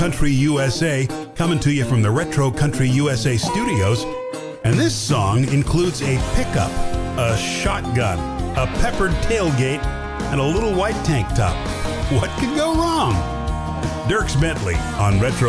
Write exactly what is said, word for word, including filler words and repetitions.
Country U S A, coming to you from the Retro Country U S A studios. And this song includes a pickup, a shotgun, a peppered tailgate, and a little white tank top. What could go wrong? Dierks Bentley on Retro